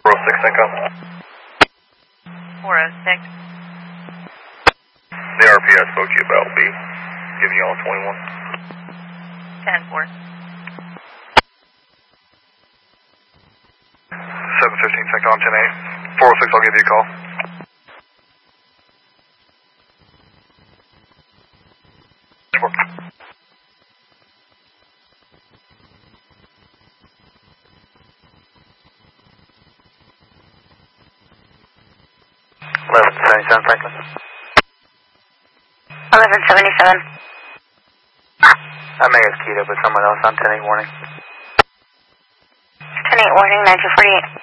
406 Echo. 406. The RP I spoke to you about will be giving you all 21. 10-4. 715 Secom 10-8. 406, I'll give you a call. Franklin. 1177. I may have keyed up with someone else on 10-8 warning. 10-8 warning, 9248.